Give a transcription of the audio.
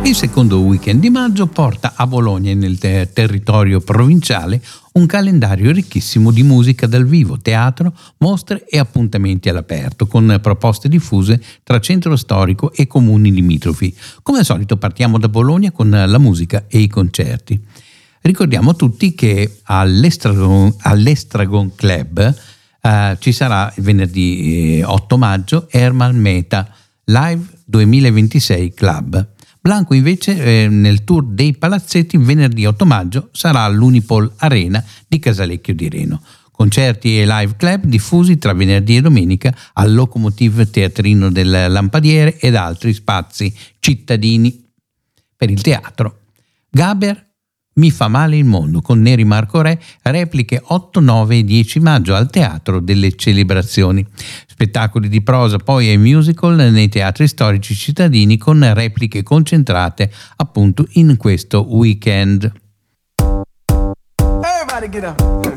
Il secondo weekend di maggio porta a Bologna e nel territorio provinciale un calendario ricchissimo di musica dal vivo, teatro, mostre e appuntamenti all'aperto, con proposte diffuse tra centro storico e comuni limitrofi. Come al solito partiamo da Bologna con la musica e i concerti. Ricordiamo tutti che all'Estragon Club ci sarà il venerdì 8 maggio Herman Meta Live 2026 Club. Blanco invece nel tour dei palazzetti venerdì 8 maggio sarà all'Unipol Arena di Casalecchio di Reno. Concerti e live club diffusi tra venerdì e domenica al Locomotive Teatrino del Lampadiere ed altri spazi cittadini. Per il teatro, Gaber Mi fa male il mondo con Neri Marco Re, repliche 8, 9 e 10 maggio al Teatro delle Celebrazioni. Spettacoli di prosa poi e musical nei teatri storici cittadini con repliche concentrate appunto in questo weekend. Everybody get up.